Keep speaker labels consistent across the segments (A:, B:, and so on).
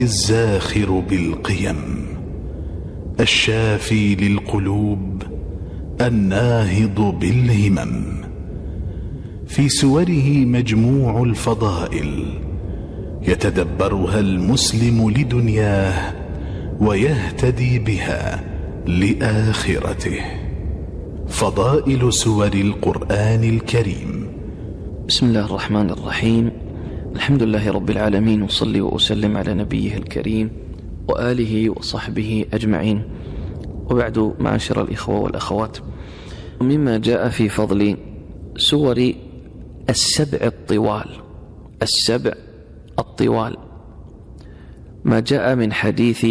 A: الزاخر بالقيم، الشافي للقلوب، الناهض بالهمم. في سوره مجموع الفضائل يتدبرها المسلم لدنياه ويهتدي بها لآخرته. فضائل سور القرآن الكريم.
B: بسم الله الرحمن الرحيم. الحمد لله رب العالمين، وصلي وأسلم على نبيه الكريم وآله وصحبه أجمعين، وبعد، معاشر الإخوة والأخوات، مما جاء في فضل سور السبع الطوال ما جاء من حديث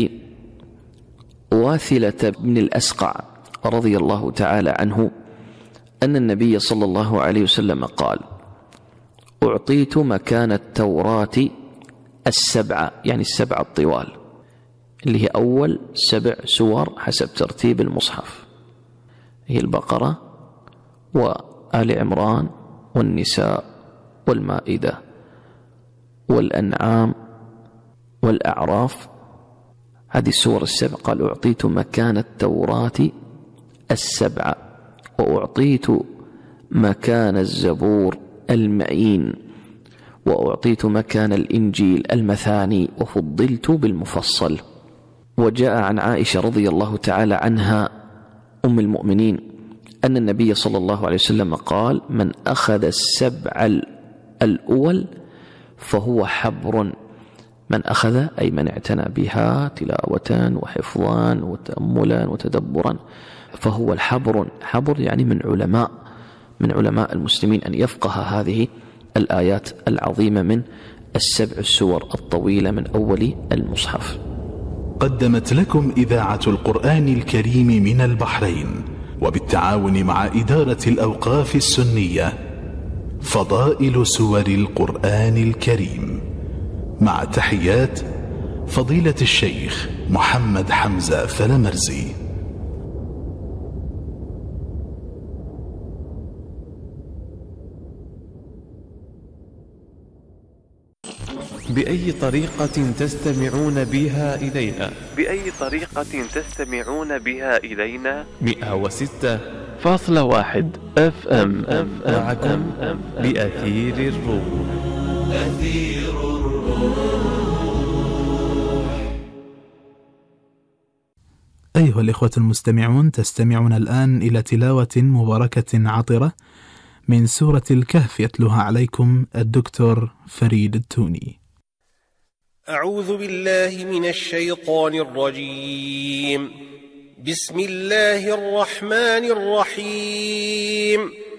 B: واثلة بن الأسقع رضي الله تعالى عنه أن النبي صلى الله عليه وسلم قال: أعطيت مكان التوراة السبع، يعني السبع الطوال، اللي هي أول 7 سور حسب ترتيب المصحف، هي البقرة وآل عمران والنساء والمائدة والأنعام والأعراف. هذه السور السبع. قال: أعطيت مكان التوراة السبع، وأعطيت مكان الزبور المعين، وأعطيت مكان الإنجيل المثاني، وفضلت بالمفصل. وجاء عن عائشة رضي الله تعالى عنها أم المؤمنين أن النبي صلى الله عليه وسلم قال: من أخذ السبع الأول فهو حبر. من أخذ أي من اعتنى بها تلاوة وحفظا وتأملا وتدبرا، فهو الحبر. حبر يعني من علماء المسلمين، أن يفقه هذه الآيات العظيمة من السبع السور الطويلة من أول المصحف.
A: قدمت لكم إذاعة القرآن الكريم من البحرين وبالتعاون مع إدارة الأوقاف السنية فضائل سور القرآن الكريم، مع تحيات فضيلة الشيخ محمد حمزة فلمرزي.
C: بأي طريقة تستمعون بها إلينا 106.1 FM معكم بأثير الروح.
D: أيها الإخوة المستمعون، تستمعون الآن إلى تلاوة مباركة عطرة من سورة الكهف، يتلوها عليكم الدكتور فريد التوني.
E: أعوذ بالله من الشيطان الرجيم. بسم الله الرحمن الرحيم.